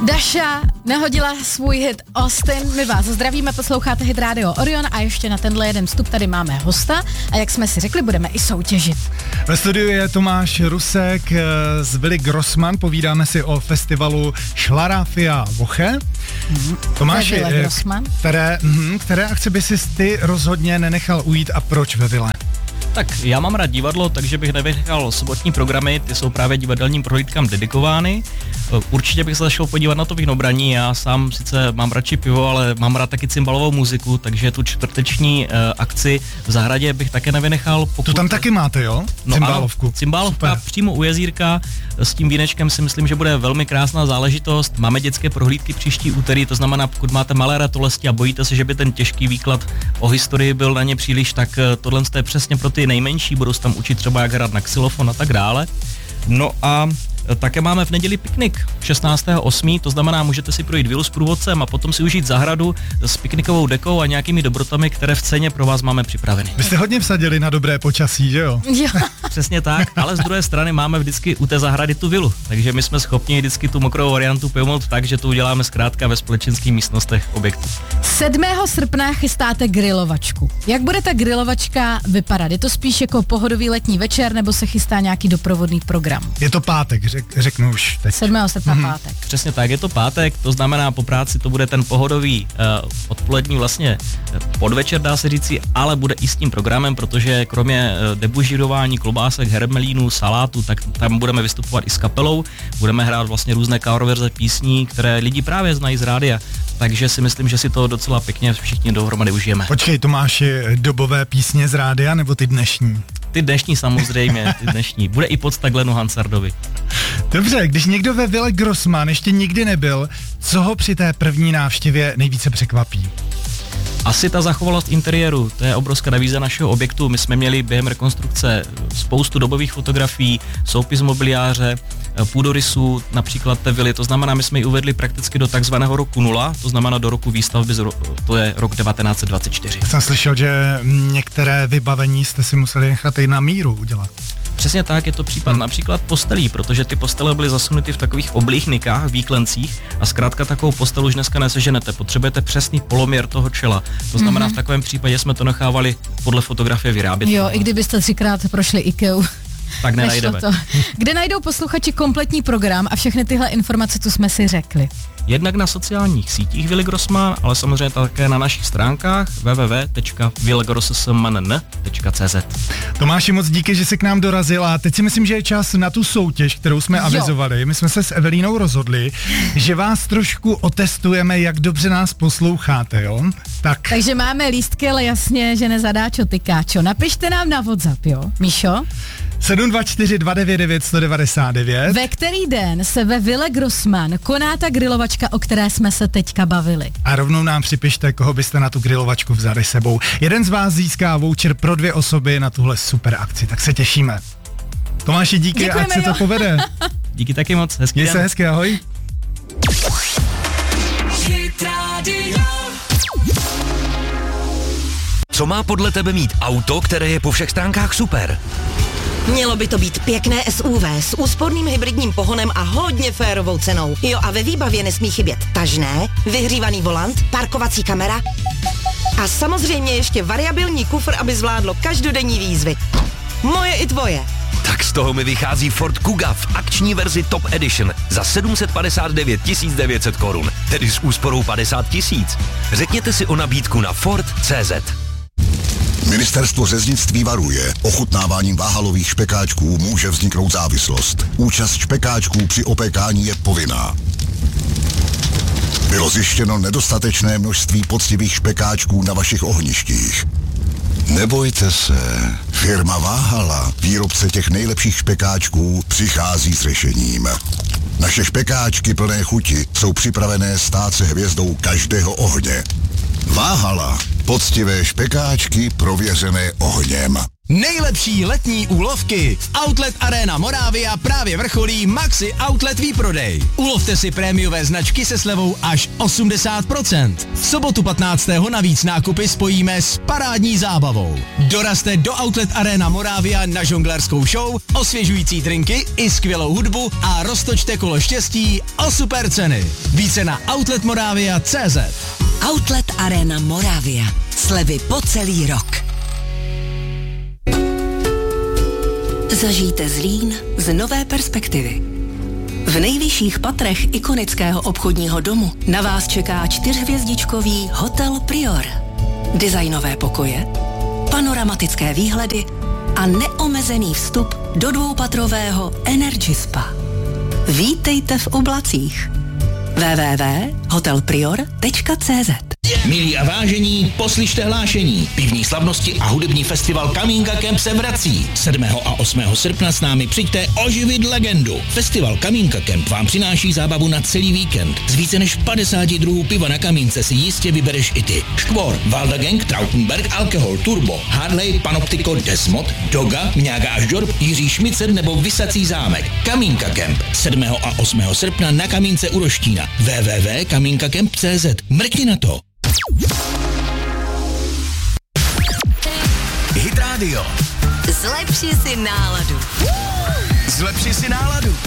Daša nahodila svůj hit Austin. My vás zdravíme, posloucháte Hit Radio Orion a ještě na tenhle jeden vstup tady máme hosta a jak jsme si řekli, budeme i soutěžit. Ve studiu je Tomáš Rusek z Willy Grossman, povídáme si o festivalu Šlarafia Woche. Tomáši, které akce by si ty rozhodně nenechal ujít a proč ve Ville? Tak já mám rád divadlo, takže bych nevynechal sobotní programy, ty jsou právě divadelním prohlídkám dedikovány. Určitě bych se zašel podívat na to Vinobraní, já sám sice mám radši pivo, ale mám rád taky cymbalovou muziku, takže tu čtvrteční akci v zahradě bych také nevynechal. To tam taky máte, jo? Cymbálovku. Ano, cymbálovka přímo u jezírka, s tím vínečkem si myslím, že bude velmi krásná záležitost. Máme dětské prohlídky příští úterý, to znamená, pokud máte malé ratolesti a bojíte se, že by ten těžký výklad o historii byl na ně příliš, tak tohle je přesně pro ty nejmenší, budou se tam učit třeba jak hrát na xylofon a tak dále. No a také máme v neděli piknik 16.8., to znamená, můžete si projít vilu s průvodcem a potom si užít zahradu s piknikovou dekou a nějakými dobrotami, které v ceně pro vás máme připraveny. Vy jste hodně vsadili na dobré počasí, že jo? Přesně tak, ale z druhé strany máme vždycky u té zahrady tu vilu, takže my jsme schopni vždycky tu mokrou variantu pojmout tak, že to uděláme zkrátka ve společenských místnostech objektu. 7. srpna chystáte grilovačku. Jak bude ta grilovačka vypadat? Je to spíš jako pohodový letní večer nebo se chystá nějaký doprovodný program? Je to pátek, řeknu už teď. 7. srpna pátek. Přesně tak, je to pátek, to znamená po práci to bude ten pohodový odpolední vlastně podvečer, dá se říci, ale bude i s tím programem, protože kromě debužírování, klobásek, hermelínů, salátu, tak tam budeme vystupovat i s kapelou, budeme hrát vlastně různé coververze písní, které lidi právě znají z rádia, takže si myslím, že si to docela pěkně všichni dohromady užijeme. Počkej, to máš dobové písně z rádia nebo ty dnešní? Ty dnešní samozřejmě, ty dnešní. Bude i podsta Glenu Hansardovi. Dobře, když někdo ve Ville Grossman ještě nikdy nebyl, co ho při té první návštěvě nejvíce překvapí? Asi ta zachovalosť interiéru, to je obrovská devíza našeho objektu. My jsme měli během rekonstrukce spoustu dobových fotografií, soupis mobiliáře, půdorysů, například té vily. To znamená, my jsme ji uvedli prakticky do takzvaného roku 0, to znamená do roku výstavby, to je rok 1924. Jsem slyšel, že některé vybavení jste si museli nechat i na míru udělat. Přesně tak, je to případ například postelí, protože ty postele byly zasunuty v takových oblíhnikách, výklencích a zkrátka takovou postel už dneska neseženete, potřebujete přesný poloměr toho čela. To znamená, v takovém případě jsme to nechávali podle fotografie vyrábět. Jo, i kdybyste 3krát prošli IKEA. Tak nenajdeme. Kde najdou posluchači kompletní program a všechny tyhle informace, co jsme si řekli? Jednak na sociálních sítích Willy Grossman, ale samozřejmě také na našich stránkách www.willgrossman.cz. Tomáši, moc díky, že jsi k nám dorazil a teď si myslím, že je čas na tu soutěž, kterou jsme avizovali. My jsme se s Evelínou rozhodli, že vás trošku otestujeme, jak dobře nás posloucháte, jo? Takže máme lístky, ale jasně, že nezadáčo tykáčo. Napište nám na WhatsApp, jo, Míšo? 724 299 199. Ve který den se ve Ville Grossman koná ta grilovačka, o které jsme se teďka bavili? A rovnou nám připište, koho byste na tu grilovačku vzali sebou. Jeden z vás získá voucher pro 2 osoby na tuhle super akci, tak se těšíme. Tomáši, díky, ať se to povede. Díky taky moc, hezký den. Měj se hezky, ahoj. Co má podle tebe mít auto, které je po všech stránkách super? Mělo by to být pěkné SUV s úsporným hybridním pohonem a hodně férovou cenou. Jo, a ve výbavě nesmí chybět tažné, vyhřívaný volant, parkovací kamera a samozřejmě ještě variabilní kufr, aby zvládlo každodenní výzvy. Moje i tvoje. Tak z toho mi vychází Ford Kuga v akční verzi Top Edition za 759 900 korun, tedy s úsporou 50 000. Řekněte si o nabídku na Ford.cz. Ministerstvo řeznictví varuje, ochutnáváním váhalových špekáčků může vzniknout závislost. Účast špekáčků při opékání je povinná. Bylo zjištěno nedostatečné množství poctivých špekáčků na vašich ohništích. Nebojte se, firma Váhala, výrobce těch nejlepších špekáčků, přichází s řešením. Naše špekáčky plné chuti jsou připravené stát se hvězdou každého ohně. Váhala, poctivé špekáčky prověřené ohněm. Nejlepší letní úlovky. V Outlet Arena Moravia právě vrcholí Maxi Outlet výprodej. Ulovte si prémiové značky se slevou až 80%. V sobotu 15. navíc nákupy spojíme s parádní zábavou. Dorazte do Outlet Arena Moravia na žonglerskou show, osvěžující drinky i skvělou hudbu a roztočte kolo štěstí o super ceny. Více na outletmoravia.cz. Outlet Arena Moravia. Slevy po celý rok. Zažijte Zlín z nové perspektivy. V nejvyšších patrech ikonického obchodního domu na vás čeká 4hvězdičkový Hotel Prior. Designové pokoje, panoramatické výhledy a neomezený vstup do dvoupatrového Energy Spa. Vítejte v oblacích. www.hotelprior.cz. Milí a vážení, poslyšte hlášení. Pivní slavnosti a hudební festival Kamínka Camp se vrací. 7. a 8. srpna s námi přijďte oživit legendu. Festival Kamínka Camp vám přináší zábavu na celý víkend. Z více než 50 druhů piva na kamínce si jistě vybereš i ty. Škvor, Valda Gang, Trautenberg, Alkohol, Turbo, Harley, Panoptico, Desmod, Doga, Mňága až Dorp, Jiří Šmicer nebo Vysací zámek. Kamínka Camp 7. a 8. srpna na Kamínce u Roštína. www.kaminkacamp.cz. Mrkni na to. Hit Radio. Zlepši si náladu. Zlepši si náladu.